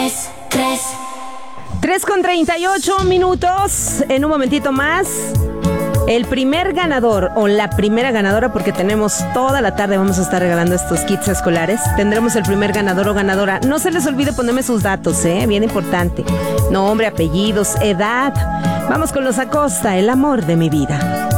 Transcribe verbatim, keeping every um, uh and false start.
tres con treinta y ocho minutos. En un momentito más, el primer ganador o la primera ganadora, porque tenemos toda la tarde, vamos a estar regalando estos kits escolares. Tendremos el primer ganador o ganadora. No se les olvide ponerme sus datos, ¿eh? Bien importante. Nombre, apellidos, edad. Vamos con los Acosta, el amor de mi vida.